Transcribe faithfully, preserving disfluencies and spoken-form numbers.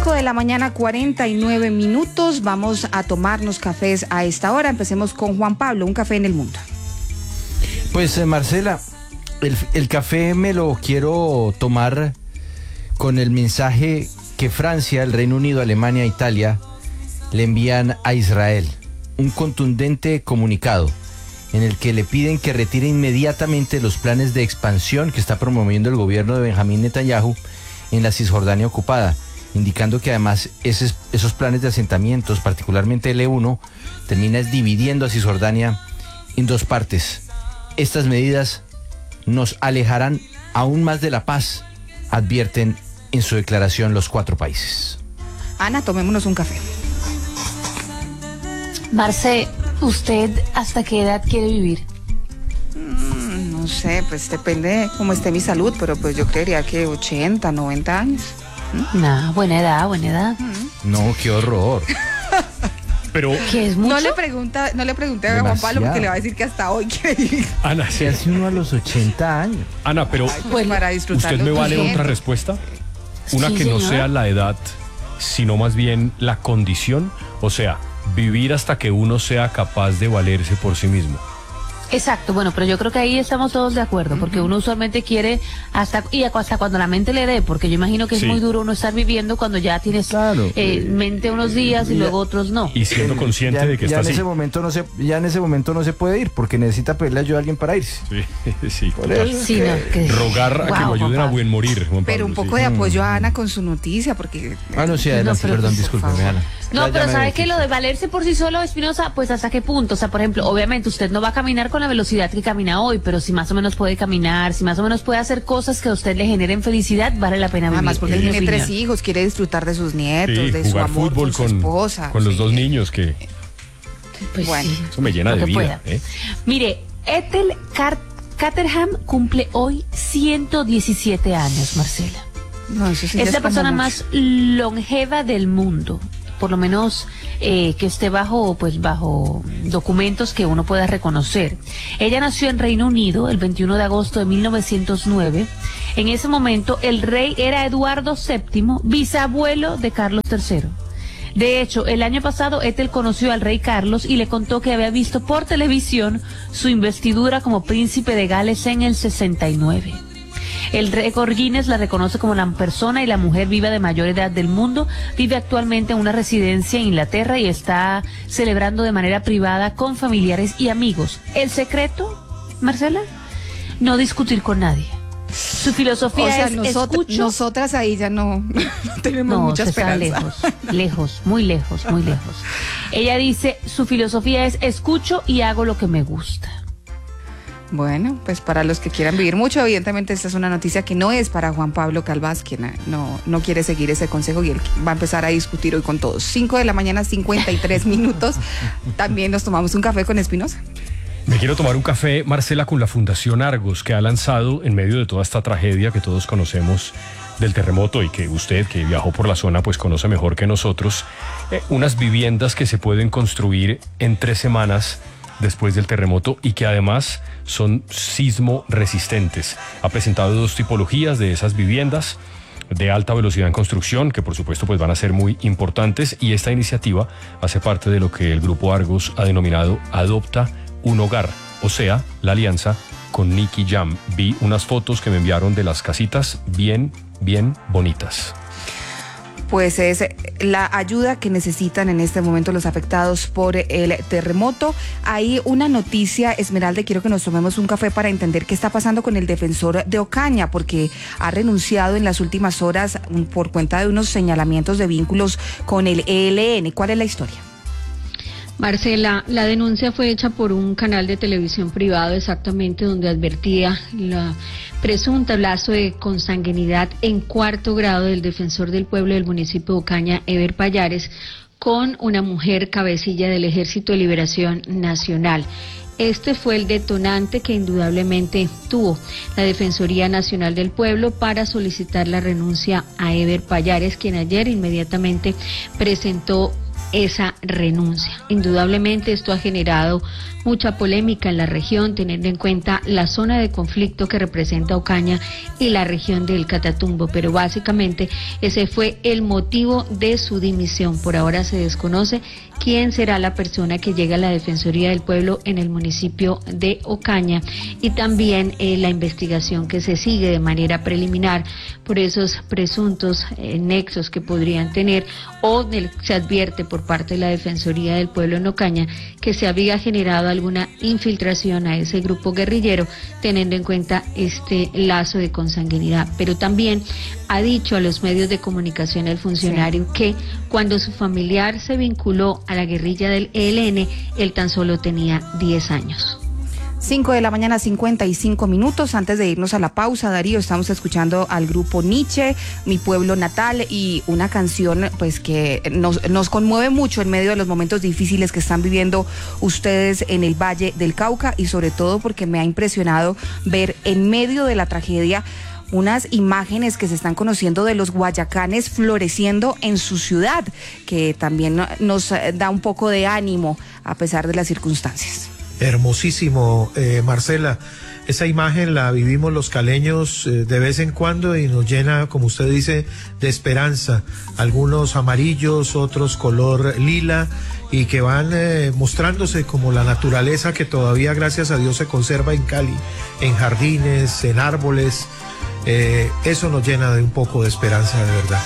cinco de la mañana, cuarenta y nueve minutos. Vamos a tomarnos cafés a esta hora. Empecemos con Juan Pablo, un café en el mundo. Pues eh, Marcela, el, el café me lo quiero tomar con el mensaje que Francia, el Reino Unido, Alemania e Italia le envían a Israel. Un contundente comunicado en el que le piden que retire inmediatamente los planes de expansión que está promoviendo el gobierno de Benjamín Netanyahu en la Cisjordania ocupada, indicando que además esos, esos planes de asentamientos, particularmente el E uno, termina dividiendo a Cisjordania en dos partes. Estas medidas nos alejarán aún más de la paz, advierten en su declaración los cuatro países. Ana, tomémonos un café. Marce, ¿usted hasta qué edad quiere vivir? Mm, no sé, pues depende de cómo esté mi salud, pero pues yo creería que ochenta, noventa años. ¿Mm? Nah, buena edad, buena edad. Mm. No, qué horror. Pero ¿Qué es mucho? No le pregunta, no le pregunté a Juan Pablo porque le va a decir que hasta hoy quiere vivir. Ana, Se hace uno a los ochenta años. Ana, pero Ay, pues para disfrutar ¿usted me los vale momentos. otra respuesta? Una Sí, que no señor. sea la edad, sino más bien la condición, o sea, vivir hasta que uno sea capaz de valerse por sí mismo. Exacto, bueno, pero yo creo que ahí estamos todos de acuerdo, porque uno usualmente quiere hasta y hasta cuando la mente le dé, porque yo imagino que es Sí. muy duro uno estar viviendo cuando ya tienes Claro. eh, mente unos días y Ya. luego otros no. Y siendo consciente ya, de que ya está en así. ese momento no se, ya en ese momento no se puede ir porque necesita pedirle ayuda a alguien para irse. Sí, sí, Por total. eso es Sí, que- no, que- Rogar a que Guau, lo Juan ayuden a Pablo. buen morir, Juan Pablo. Pero un poco sí. de apoyo a Ana con su noticia, porque... Ah, no, sí, adelante, pero, perdón, pues, por discúlpeme, favor. Ana. No, Ya- pero ya me ¿sabe metí. que lo de valerse por sí solo, Espinosa, pues hasta qué punto? O sea, por ejemplo, obviamente usted no va a caminar con la velocidad que camina hoy, pero si más o menos puede caminar, si más o menos puede hacer cosas que a usted le generen felicidad, vale la pena vivir. Además, porque él es mi tiene tres opinión. hijos, quiere disfrutar de sus nietos, Sí, de su jugar amor fútbol con su esposa. con los sí. dos niños que Pues Bueno, sí, eso me llena lo de que vida. pueda. ¿eh? Mire, Ethel Car- Caterham cumple hoy ciento diecisiete años, Marcela. No, eso sí ya Es la como persona mucho. más longeva del mundo, por lo menos eh, que esté bajo, pues bajo documentos que uno pueda reconocer. Ella nació en Reino Unido el veintiuno de agosto de mil novecientos nueve. En ese momento el rey era Eduardo séptimo, bisabuelo de Carlos tercero. De hecho, el año pasado Ethel conoció al rey Carlos y le contó que había visto por televisión su investidura como príncipe de Gales en el sesenta y nueve. El récord Guinness la reconoce como la persona y la mujer viva de mayor edad del mundo. Vive actualmente en una residencia en Inglaterra y está celebrando de manera privada con familiares y amigos. El secreto, Marcela, no discutir con nadie. Su filosofía O sea, es nosotras, escucho. nosotras ahí ya no, no tenemos No, mucha se está esperanza. lejos, lejos, muy lejos, muy lejos. Ella dice, su filosofía es escucho y hago lo que me gusta. Bueno, pues para los que quieran vivir mucho, evidentemente esta es una noticia que no es para Juan Pablo Calvás, quien no, no quiere seguir ese consejo y él va a empezar a discutir hoy con todos. cinco de la mañana, cincuenta y tres minutos. También nos tomamos un café con Espinosa. Me quiero tomar un café, Marcela, con la Fundación Argos, que ha lanzado en medio de toda esta tragedia que todos conocemos del terremoto y que usted, que viajó por la zona, pues conoce mejor que nosotros, eh, unas viviendas que se pueden construir en tres semanas después del terremoto y que además son sismo resistentes. Ha presentado dos tipologías de esas viviendas de alta velocidad en construcción, que por supuesto pues van a ser muy importantes, y esta iniciativa hace parte de lo que el Grupo Argos ha denominado Adopta un Hogar, o sea, la alianza con Nicky Jam. Vi unas fotos que me enviaron de las casitas bien, bien bonitas. Pues es la ayuda que necesitan en este momento los afectados por el terremoto. Hay una noticia, Esmeralda, quiero que nos tomemos un café para entender qué está pasando con el defensor de Ocaña, porque ha renunciado en las últimas horas por cuenta de unos señalamientos de vínculos con el E L N. ¿Cuál es la historia? Marcela, la denuncia fue hecha por un canal de televisión privado exactamente donde advertía la presunta lazo de consanguinidad en cuarto grado del defensor del pueblo del municipio de Ocaña, Ever Payares, con una mujer cabecilla del Ejército de Liberación Nacional. Este fue el detonante que indudablemente tuvo la Defensoría Nacional del Pueblo para solicitar la renuncia a Ever Payares, quien ayer inmediatamente presentó esa renuncia. Indudablemente esto ha generado mucha polémica en la región, teniendo en cuenta la zona de conflicto que representa Ocaña y la región del Catatumbo, pero básicamente ese fue el motivo de su dimisión. Por ahora se desconoce quién será la persona que llegue a la Defensoría del Pueblo en el municipio de Ocaña, y también eh, la investigación que se sigue de manera preliminar por esos presuntos eh, nexos que podrían tener, o del, se advierte por parte de la Defensoría del Pueblo en Ocaña que se había generado alguna infiltración a ese grupo guerrillero, teniendo en cuenta este lazo de consanguinidad. Pero también ha dicho a los medios de comunicación el funcionario sí. que cuando su familiar se vinculó a la guerrilla del E L N, él tan solo tenía diez años. cinco de la mañana, cincuenta y cinco minutos. Antes de irnos a la pausa, Darío, estamos escuchando al grupo Nietzsche, Mi Pueblo Natal, y una canción pues que nos, nos conmueve mucho en medio de los momentos difíciles que están viviendo ustedes en el Valle del Cauca, y sobre todo porque me ha impresionado ver en medio de la tragedia unas imágenes que se están conociendo de los guayacanes floreciendo en su ciudad, que también nos da un poco de ánimo a pesar de las circunstancias. Hermosísimo, eh, Marcela. Esa imagen la vivimos los caleños eh, de vez en cuando y nos llena, como usted dice, de esperanza. Algunos amarillos, otros color lila, y que van eh, mostrándose como la naturaleza que todavía, gracias a Dios, se conserva en Cali, en jardines, en árboles. Eh, eso nos llena de un poco de esperanza, de verdad.